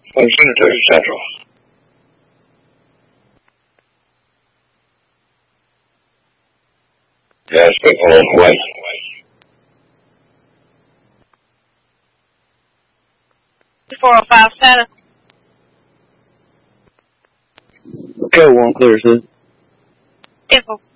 Cemetery Central. Yes, people on the way. 405 status. Okay, 1 clear, sis. Info